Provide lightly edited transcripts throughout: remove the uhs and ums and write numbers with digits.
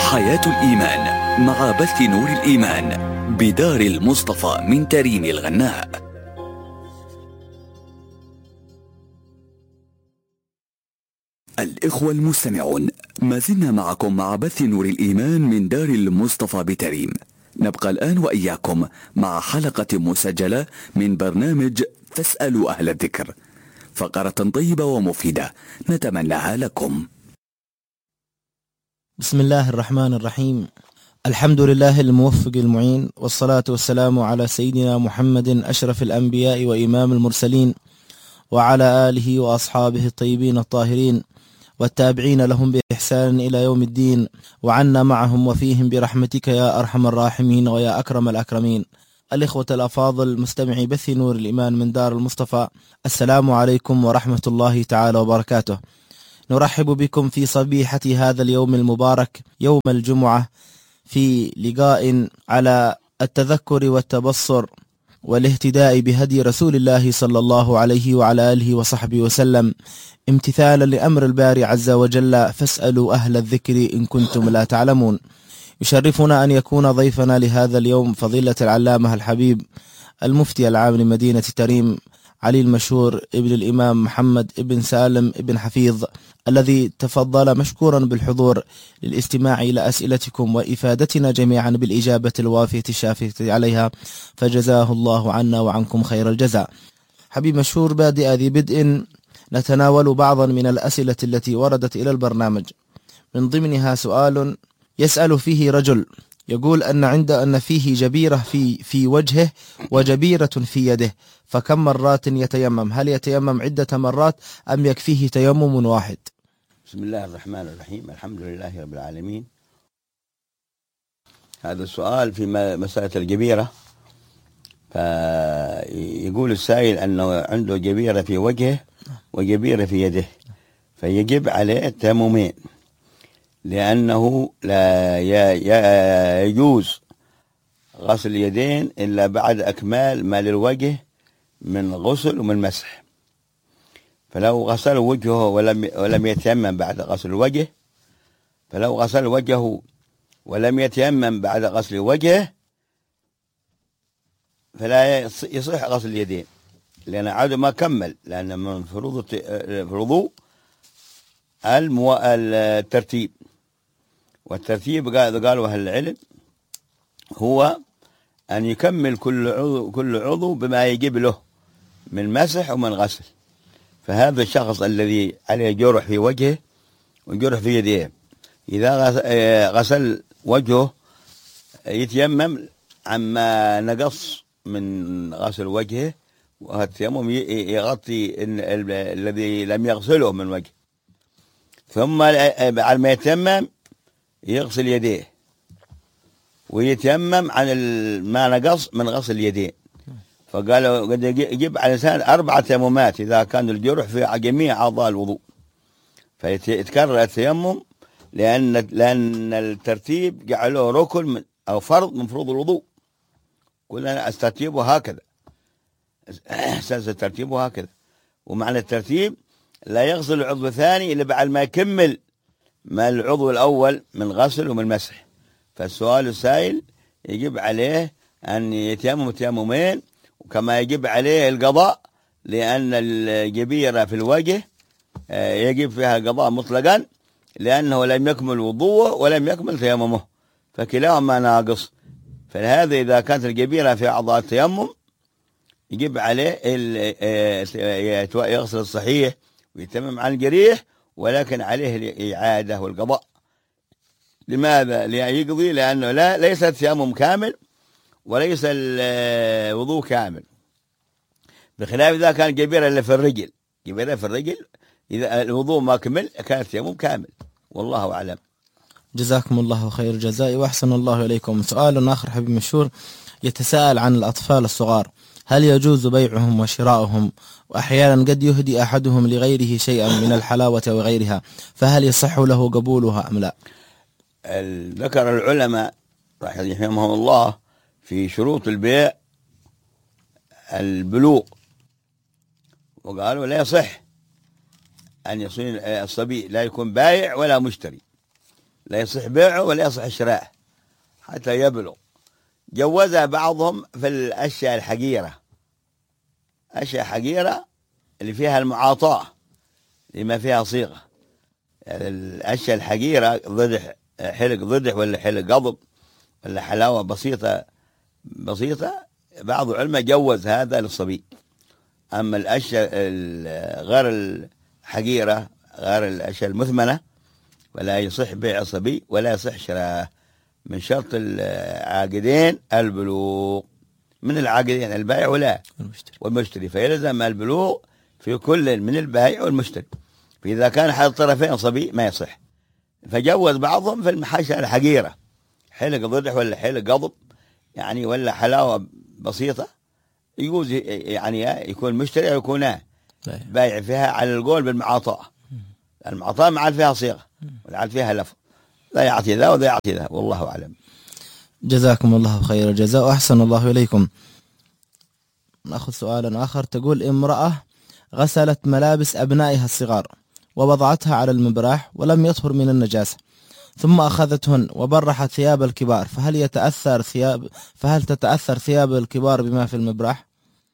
حياة الإيمان مع بث نور الإيمان بدار المصطفى من تريم الغناء. الإخوة المستمعون، ما زلنا معكم مع بث نور الإيمان من دار المصطفى بتريم. نبقى الآن وإياكم مع حلقة مسجلة من برنامج فاسألوا أهل الذكر، فقرة طيبة ومفيدة نتمناها لكم. بسم الله الرحمن الرحيم. الحمد لله الموفق المعين، والصلاة والسلام على سيدنا محمد أشرف الأنبياء وإمام المرسلين، وعلى آله وأصحابه الطيبين الطاهرين، والتابعين لهم بإحسان إلى يوم الدين، وعنا معهم وفيهم برحمتك يا أرحم الراحمين ويا أكرم الأكرمين. الإخوة الأفاضل مستمعي بث نور الإيمان من دار المصطفى، السلام عليكم ورحمة الله تعالى وبركاته. نرحب بكم في صبيحة هذا اليوم المبارك، يوم الجمعة، في لقاء على التذكر والتبصر والاهتداء بهدي رسول الله صلى الله عليه وعلى آله وصحبه وسلم، امتثالا لأمر الباري عز وجل: فاسألوا أهل الذكر إن كنتم لا تعلمون. يشرفنا أن يكون ضيفنا لهذا اليوم فضيلة العلامة الحبيب المفتي العام لمدينة تريم، علي المشهور ابن الإمام محمد ابن سالم ابن حفيظ، الذي تفضل مشكورا بالحضور للاستماع إلى أسئلتكم وإفادتنا جميعا بالإجابة الوافية الشافية عليها، فجزاه الله عنا وعنكم خير الجزاء. حبيب مشهور، بادئ ذي بدء نتناول بعضا من الأسئلة التي وردت إلى البرنامج، من ضمنها سؤال يسأل فيه رجل يقول أن فيه جبيرة في وجهه وجبيرة في يده، فكم مرات يتيمم؟ هل يتيمم عدة مرات أم يكفيه تيمم واحد؟ بسم الله الرحمن الرحيم. الحمد لله رب العالمين. هذا السؤال في مسألة الجبيرة، فيقول السائل أنه عنده جبيرة في وجهه وجبيرة في يده، فيجب عليه التيممين، لأنه لا يجوز غسل اليدين إلا بعد أكمال ما للوجه من غسل ومن مسح. فلو غسل وجهه ولم يتيمم بعد غسل الوجه، فلو غسل وجهه ولم يتيمم بعد غسل وجهه فلا يصح غسل اليدين، لأن عاد ما كمل، لأن من فروض الترتيب، والترتيب قالوا أهل العلم هو أن يكمل كل عضو بما يجب له من مسح ومن غسل. فهذا الشخص الذي عليه جرح في وجهه وجرح في يديه، إذا غسل وجهه يتيمم عما نقص من غسل وجهه، والتيمم يغطي الذي لم يغسله من وجهه. ثم بعد ما يتيمم يغسل يديه ويتيمم عن ما نقص من غسل اليدين. فقالوا قد يجب على الإنسان 4 تيممات إذا كان الجرح في جميع أعضاء الوضوء، فيتكرر التيمم، لأن الترتيب جعله ركن أو فرض من فروض الوضوء. كلنا ترتيبه هكذا، أساس الترتيب هكذا. ومعنى الترتيب لا يغسل العضو الثاني إلا بعد ما يكمل ما العضو الأول من غسل ومن مسح. فالسؤال السائل يجب عليه أن يتيمم تيممين، وكما يجب عليه القضاء، لأن الجبيرة في الوجه يجب فيها القضاء مطلقا، لأنه لم يكمل وضوءه ولم يكمل تيممه، فكلاهما ناقص. فلهذا إذا كانت الجبيرة في أعضاء التيمم يجب عليه يغسل الصحيح ويتمم عن الجريح، ولكن عليه الإعادة والقضاء. لماذا؟ يقضي، لأنه ليس التيمم كامل وليس الوضوء كامل، بخلاف إذا كان جبيرة في الرجل. جبيرة في الرجل إذا الوضوء ما كمل كان التيمم كامل، والله أعلم. جزاكم الله خير الجزاء وأحسن الله إليكم. سؤال آخر حبيب مشهور يتساءل عن الأطفال الصغار: هل يجوز بيعهم وشراؤهم؟ وأحيانا قد يهدي أحدهم لغيره شيئا من الحلاوة وغيرها، فهل يصح له قبولها أم لا؟ ذكر العلماء رحمهم الله في شروط البيع البلوغ، وقالوا لا يصح أن يصير الصبي لا يكون بايع ولا مشتري، لا يصح بيعه ولا يصح شراءه حتى يبلغ. جوزها بعضهم في الأشياء الحقيرة، أشياء حقيرة اللي فيها المعاطاة لما فيها صيغة. يعني الأشياء الحقيرة ضدح، حلق ضدح ولا حلق قضب ولا حلاوة بسيطة بعض العلماء جوز هذا للصبي. أما الأشياء غير الحقيرة، غير الأشياء المثمنة، ولا يصح بيع الصبي ولا يصح شراءه. من شرط العاقدين البلوغ، من العاقدين البائع ولا والمشتري، فيلزم البلوغ في كل من البائع والمشتري. فإذا كان أحد الطرفين صبي ما يصح. فجوز بعضهم في المحاشة الحقيرة، حلق ضدح ولا حلق قضب يعني ولا حلاوة بسيطة، يجوز يعني يكون مشتري أو يكون بايع فيها على القول بالمعاطاة. المعاطاة ما عاد فيها صيغة ولا عاد فيها لفظ، لا يعطي ذا ولا يعطي ذا، والله أعلم. جزاكم الله خير الجزاء وأحسن الله إليكم. نأخذ سؤالا آخر. تقول امرأة غسلت ملابس أبنائها الصغار ووضعتها على المبراح ولم يطهر من النجاسة، ثم أخذتهن وبرحت ثياب الكبار، فهل تتأثر ثياب الكبار بما في المبراح؟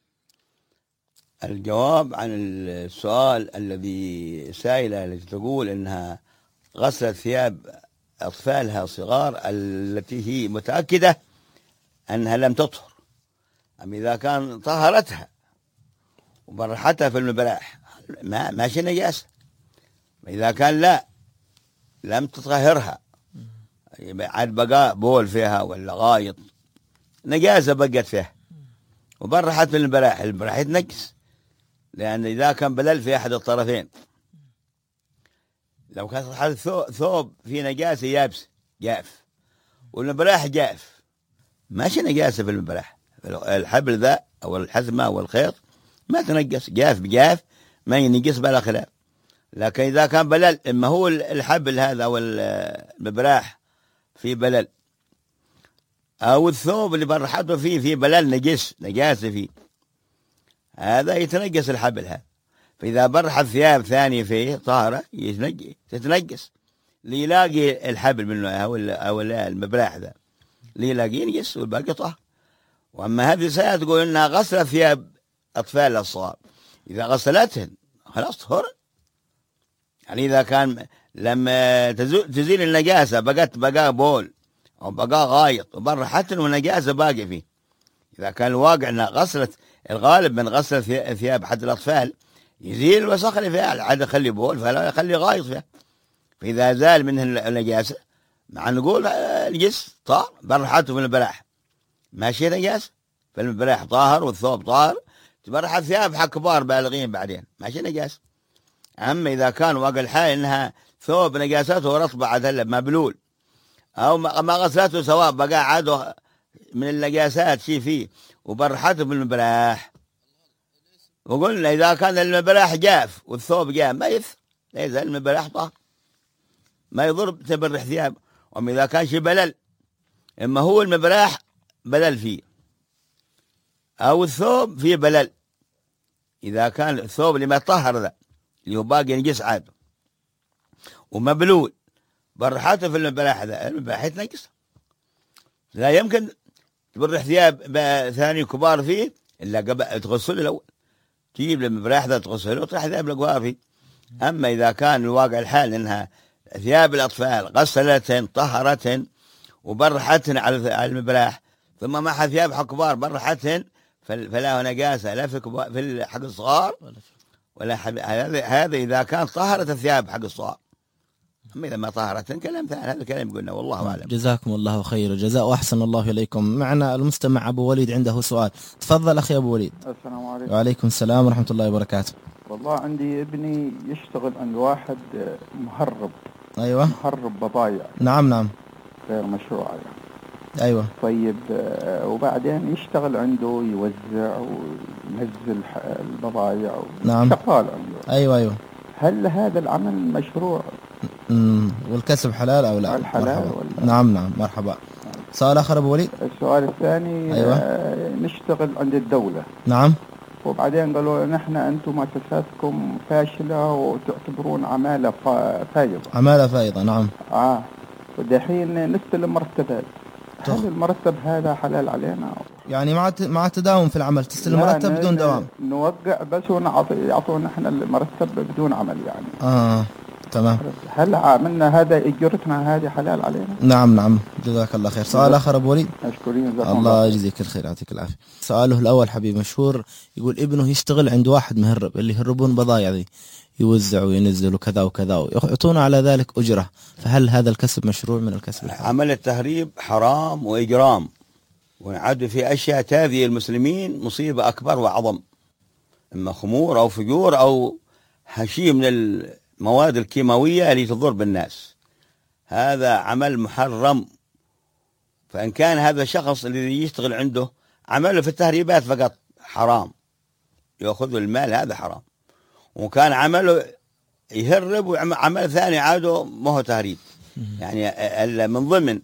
الجواب عن السؤال الذي سائلة التي تقول إنها غسلت ثياب أطفالها صغار التي هي متأكدة أنها لم تطهر، أم إذا كان طهرتها وبرحتها في المبراح ماشي نجاسة. إذا كان لا لم تطهرها، عاد بقى بول فيها ولا غايط، نجاسة بقت فيها وبرحت في المبراح، المبراح يتنجس، لأن إذا كان بلل في أحد الطرفين. لو كان ثوب في نجاسة يابس جاف والمبراح جاف ماشي نجاسة في المبراح، الحبل ذا أو الحزمة أو الخيط ما تنجس، جاف بجاف ما ينجس بلا خلاف. لكن إذا كان بلل، إما هو الحبل هذا أو المبراح في بلل، أو الثوب اللي برحته فيه في بلل نجاسة فيه، هذا يتنجس الحبل هذا. فإذا برحت ثياب ثانية فيه طاهرة تتنجس، اللي يلاقي الحبل منه أو المبراح ذا اللي يلاقيه ينجس والباقي طاهر. وأما هذه السيئة تقول إنها غسلت ثياب أطفال الصغار، إذا غسلتهن خلاص طهر. يعني إذا كان لما تزيل النجاسة بقى بول أو بقى غايط وبرحتهن والنجاسة باقي فيه، إذا كان الواقع أنها غسلت، الغالب من غسل ثياب حد الأطفال يزيل الوسخ اللي فيها، عاد يخلي بول فلا يخلي غايط فيها. فإذا زال منه النجاسة مع نقول الجس طاهر، برحته في المبراح ماشي نجاسة، فالمبراح طاهر والثوب طاهر، تبرح الثياب حق كبار بالغين بعدين ماشي نجاسة. أما إذا كان واقع الحال إنها ثوب نجاسته رطبة عاد مبلول أو ما غسلته سواء بقى عاده من النجاسات شيء فيه وبرحته بالمبراح، وقلنا إذا كان المبراح جاف والثوب جاف ما يثر، ليس المبراح طاهر ما يضر تبرح ثياب. وإذا إذا كان شيء بلل، إما هو المبراح بلل فيه أو الثوب فيه بلل، إذا كان الثوب اللي ما طهر ذا اللي هو باقي ينجس عاد ومبلول برحته في المبراح ذا، المبراح يتنجس، لا يمكن تبرح ثياب ثاني كبار فيه إلا قبل تغسله الأول، تجيب المبراح ذا تغسله وتطرح ثياب الكبار فيه. أما إذا كان الواقع الحال إنها ثياب الأطفال غسلتهن طهرتهن وبرحتهن على المبراح، ثم معها ثياب حق كبار برحتهن، فلا نجاسة لا في حق الصغار ولا هذا إذا كان طهرت الثياب حق الصغار. أما إذا ما طهرتهن كلام ثاني، هذا الكلام قلنا والله أعلم. جزاكم الله خير الجزاء وأحسن الله إليكم. معنا المستمع أبو وليد عنده سؤال، تفضل أخي أبو وليد. السلام عليكم. وعليكم السلام ورحمة الله وبركاته. والله عندي ابني يشتغل عند واحد مهرب. أيوة. مهرب بضايع. نعم. غير مشروعة يعني. أيوة. طيب وبعدين يشتغل عنده يوزع وينزل البضايع. نعم. شغال عنده. أيوة. هل هذا العمل مشروع؟ والكسب حلال أو لا؟ الحلال ولا؟ نعم مرحبا. سؤال آخر أبو وليد. السؤال الثاني. أيوة. نشتغل عند الدولة. نعم. وبعدين قالوا نحن أنتم مؤسساتكم فاشلة وتعتبرون عمالة فائضة. عمالة فائضة. نعم. ودحين نستلم مرتبات. هل المرتب هذا حلال علينا؟ يعني مع تداوم في العمل تستلم مرتب بدون دوام؟ نوقع بس يعطونا احنا المرتب بدون عمل يعني. تمام. هل عملنا هذا اجرتنا هذه حلال علينا؟ نعم جزاك الله خير. سؤال اخر ابو وليد. مشكورين. الله يجزيك الخير يعطيك العافيه. سؤاله الاول حبيب مشهور يقول ابنه يشتغل عند واحد مهرب اللي يهربون بضايع ذي، يوزع وينزل وكذا وكذا ويعطون على ذلك اجره، فهل هذا الكسب مشروع من الكسب الحرام؟ عمل التهريب حرام واجرام، ونعد في اشياء تاذي المسلمين مصيبه اكبر واعظم، اما خمور او فجور او شيء من المواد الكيماويه اللي تضر بالناس، هذا عمل محرم. فان كان هذا الشخص الذي يشتغل عنده عمله في التهريبات فقط حرام، ياخذ المال هذا حرام، وكان عمله يهرب وعمل ثاني عاده ما هو تهريب، يعني من ضمن